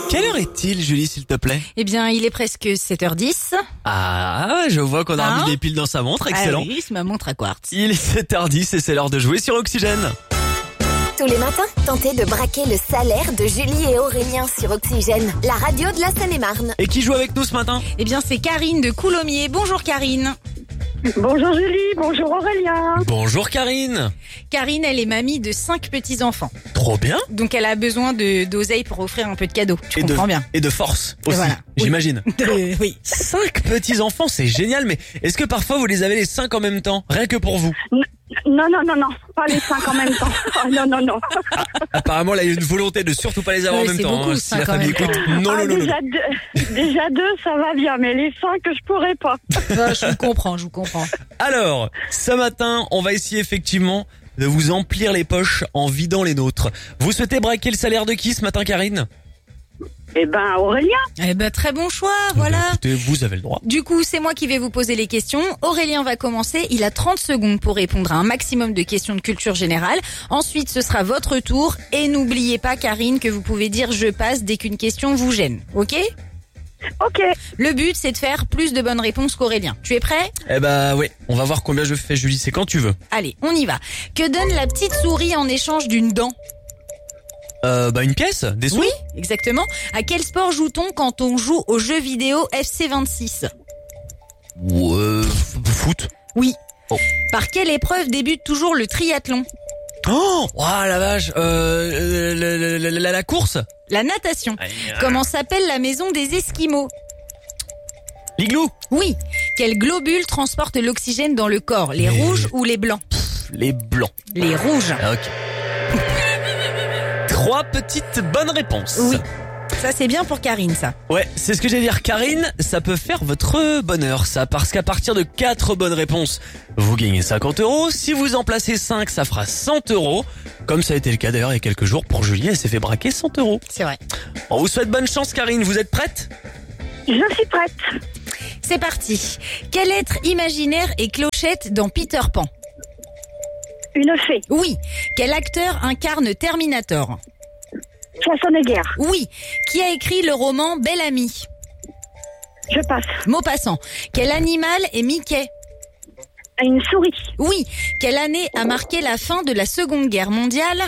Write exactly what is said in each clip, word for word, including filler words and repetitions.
Quelle heure est-il, Julie, s'il te plaît? Eh bien, il est presque sept heures dix. Ah, je vois qu'on a Hein remis les piles dans sa montre, excellent. Ah oui, c'est ma montre à quartz. Il est sept heures dix et c'est l'heure de jouer sur Oxygène. Tous les matins, tentez de braquer le salaire de Julie et Aurélien sur Oxygène, la radio de la Seine-et-Marne. Et qui joue avec nous ce matin? Eh bien, c'est Karine de Coulommiers. Bonjour Karine. Bonjour Julie, bonjour Aurélien. Bonjour Karine. Karine, elle est mamie de cinq petits-enfants. Trop bien. Donc, elle a besoin de d'oseille pour offrir un peu de cadeaux. Tu et comprends de, bien. Et de force Et aussi, voilà. j'imagine. Euh, oui. Cinq petits-enfants, c'est génial, mais est-ce que parfois vous les avez les cinq en même temps? Rien que pour vous? Non, non, non, non, pas les cinq en même temps. Oh, non, non, non. Apparemment, là, il y a une volonté de surtout pas les avoir Ouais, en même c'est temps. beaucoup, hein, si cinq la en famille même écoute. temps. Non, Ah, non, non, non. déjà, deux, déjà deux, ça va bien, mais les cinq, je pourrais pas. Ah, je vous comprends, je vous comprends. Alors, ce matin, on va essayer effectivement de vous emplir les poches en vidant les nôtres. Vous souhaitez braquer le salaire de qui ce matin, Karine? Eh ben, Aurélien. Eh ben, très bon choix, voilà. Bah, écoutez, vous avez le droit. Du coup, c'est moi qui vais vous poser les questions. Aurélien va commencer. Il a trente secondes pour répondre à un maximum de questions de culture générale. Ensuite, ce sera votre tour. Et n'oubliez pas, Karine, que vous pouvez dire « je passe » dès qu'une question vous gêne. Ok? Ok. Le but, c'est de faire plus de bonnes réponses qu'Aurélien. Tu es prêt? Eh bah oui, on va voir combien je fais, Julie. C'est quand tu veux. Allez, on y va. Que donne la petite souris en échange d'une dent? Euh, bah une pièce, des sous. Oui, exactement. À quel sport joue-t-on quand on joue au jeu vidéo F C vingt-six? Ou euh, f- foot. Oui. Oh. Par quelle épreuve débute toujours le triathlon? Oh, oh la vache. Euh, la, la, la, la, la course. La natation. Comment s'appelle la maison des Esquimaux? L'igloo. Oui. Quel globule transporte l'oxygène dans le corps? Les Les- rouges ou les blancs? Les blancs. Les rouges. Ah, ok. Trois petites bonnes réponses. Oui. Ça, c'est bien pour Karine, ça. Ouais, c'est ce que j'allais dire. Karine, ça peut faire votre bonheur, ça, parce qu'à partir de quatre bonnes réponses, vous gagnez cinquante euros. Si vous en placez cinq, ça fera cent euros. Comme ça a été le cas d'ailleurs il y a quelques jours pour Julie, elle s'est fait braquer cent euros. C'est vrai. On vous souhaite bonne chance, Karine. Vous êtes prête? Je suis prête. C'est parti. Quel être imaginaire est Clochette dans Peter Pan? Une fée. Oui. Quel acteur incarne Terminator? Schwarzenegger. Oui. Qui a écrit le roman Belle Amie? Je passe. Maupassant. Quel animal est Mickey? Une souris. Oui. Quelle année a marqué la fin de la Seconde Guerre mondiale?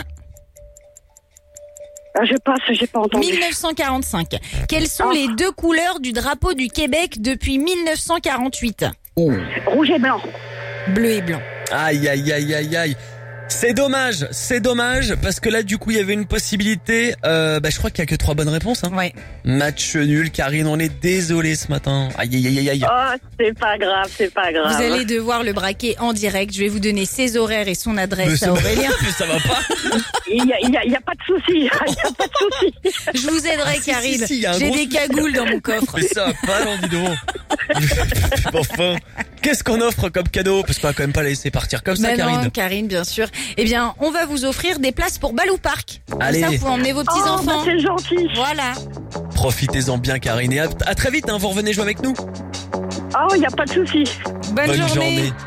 Ah, je passe, j'ai pas entendu. mille neuf cent quarante-cinq. Quelles sont Oh. les deux couleurs du drapeau du Québec depuis mille neuf cent quarante-huit? Rouge et blanc. Bleu et blanc. Aïe, aïe, aïe, aïe, aïe. C'est dommage, c'est dommage, parce que là, du coup, il y avait une possibilité. Euh, bah, je crois qu'il y a que trois bonnes réponses. Hein. Ouais. Match nul, Karine, on est désolé ce matin. Aïe, aïe, aïe, aïe. Oh, c'est pas grave, c'est pas grave. Vous allez devoir le braquer en direct. Je vais vous donner ses horaires et son Mais adresse ça- à Aurélien. Mais ça va pas. Il y a, il y a, il y a pas de souci. Il y a pas de souci. Je vous aiderai, Ah, si, Karine. si, si, il y a un J'ai gros des souci. cagoules dans mon coffre. Mais ça va pas, non, dis donc. Enfin, qu'est-ce qu'on offre comme cadeau? Parce qu'on va quand même pas la laisser partir comme ça, Mais Karine. non, Karine, bien sûr. Eh bien, on va vous offrir des places pour Balou Park. Comme Allez. ça, vous pouvez emmener vos Oh, bah, petits-enfants. c'est gentil. Voilà. Profitez-en bien, Karine. Et à, à très vite, hein, vous revenez jouer avec nous. Oh, il y a pas de souci. Bonne, Bonne journée. journée.